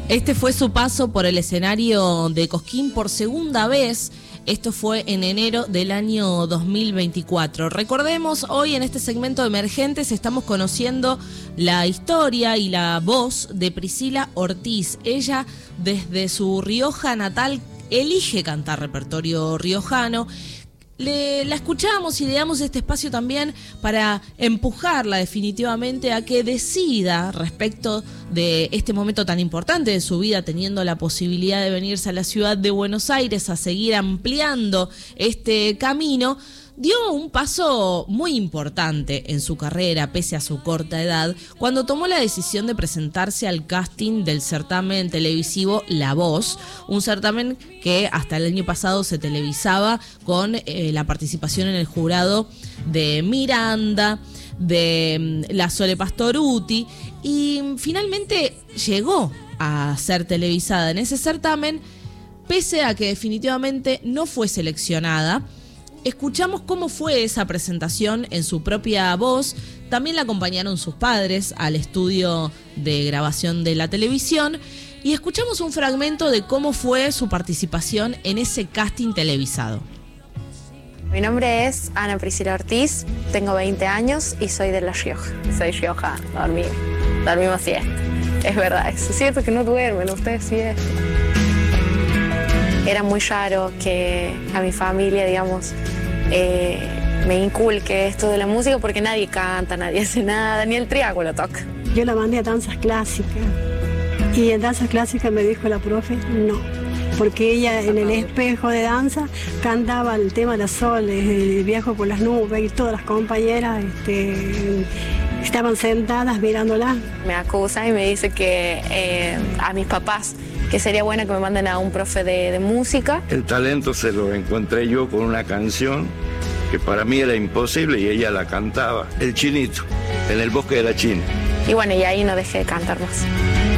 Este fue su paso por el escenario de Cosquín por segunda vez. Esto fue en enero del año 2024. Recordemos, hoy en este segmento de Emergentes estamos conociendo la historia y la voz de Priscila Ortiz. Ella, desde su Rioja natal, elige cantar repertorio riojano. La escuchamos y le damos este espacio también para empujarla definitivamente a que decida respecto de este momento tan importante de su vida, teniendo la posibilidad de venirse a la ciudad de Buenos Aires a seguir ampliando este camino. Dio un paso muy importante en su carrera, pese a su corta edad, cuando tomó la decisión de presentarse al casting del certamen televisivo La Voz, un certamen que hasta el año pasado se televisaba con la participación en el jurado de Miranda, de la Sole Pastorutti, y finalmente llegó a ser televisada en ese certamen, pese a que definitivamente no fue seleccionada. Escuchamos cómo fue esa presentación en su propia voz. También la acompañaron sus padres al estudio de grabación de la televisión. Y escuchamos un fragmento de cómo fue su participación en ese casting televisado. Mi nombre es Ana Priscila Ortiz, tengo 20 años y soy de La Rioja. Soy riojana, dormimos siesta. Es verdad, es cierto que no duermen, ustedes siesta. Era muy raro que a mi familia, digamos, me inculque esto de la música porque nadie canta, nadie hace nada, ni el triángulo toca. Yo la mandé a danzas clásicas y en danzas clásicas me dijo la profe no, porque ella en el espejo de danza cantaba el tema de Sol, Viajo por las nubes, y todas las compañeras estaban sentadas mirándola. Me acusa y me dice que a mis papás, que sería bueno que me manden a un profe de música. El talento se lo encontré yo con una canción que para mí era imposible y ella la cantaba. El Chinito, en el bosque de la China. Y bueno, y ahí no dejé de cantar más.